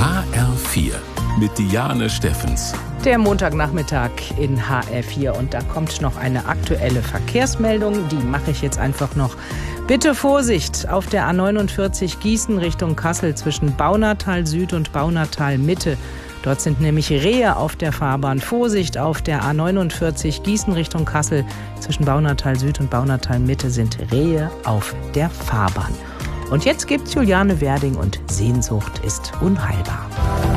HR4 mit Diane Steffens. Der Montagnachmittag in HR4 und da kommt noch eine aktuelle Verkehrsmeldung, die mache ich jetzt einfach noch. Bitte Vorsicht auf der A49 Gießen Richtung Kassel zwischen Baunatal Süd und Baunatal Mitte. Dort sind nämlich Rehe auf der Fahrbahn. Vorsicht auf der A49 Gießen Richtung Kassel zwischen Baunatal Süd und Baunatal Mitte sind Rehe auf der Fahrbahn. Und jetzt gibt's Juliane Werding und Sehnsucht ist unheilbar.